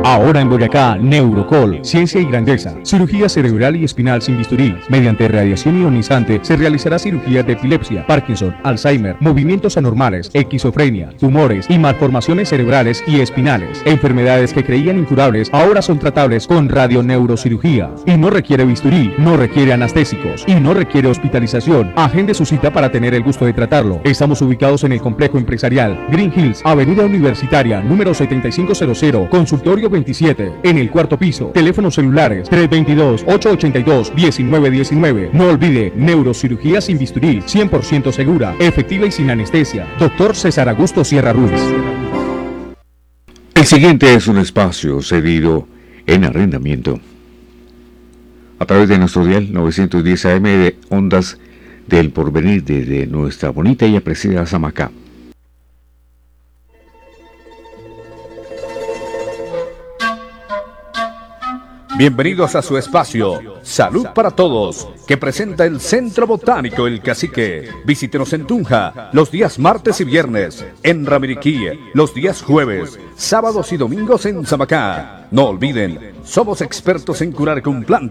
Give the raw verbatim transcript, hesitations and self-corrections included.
Ahora en Boyacá, Neurocol, ciencia y grandeza, cirugía cerebral y espinal sin bisturí. Mediante radiación ionizante se realizará cirugía de epilepsia, Parkinson, Alzheimer, movimientos anormales, esquizofrenia, tumores y malformaciones cerebrales y espinales. Enfermedades que creían incurables ahora son tratables con radioneurocirugía. Y no requiere bisturí, no requiere anestésicos y no requiere hospitalización. Agende su cita para tener el gusto de tratarlo. Estamos ubicados en el complejo empresarial Green Hills, Avenida Universitaria, número setenta y cinco cero cero, consultorio veintisiete, en el cuarto piso. Teléfonos celulares tres dos dos, ocho ocho dos, uno nueve uno nueve. No olvide, neurocirugía sin bisturí, cien por ciento segura, efectiva y sin anestesia. Doctor César Augusto Sierra Ruiz. El siguiente es un espacio cedido en arrendamiento a través de nuestro dial novecientos diez A M de Ondas del Porvenir desde nuestra bonita y apreciada Samacá. Bienvenidos a su espacio Salud para Todos, que presenta el Centro Botánico El Cacique. Visítenos en Tunja los días martes y viernes, en Ramiriquí los días jueves, sábados y domingos en Samacá. No olviden, somos expertos en curar con plantas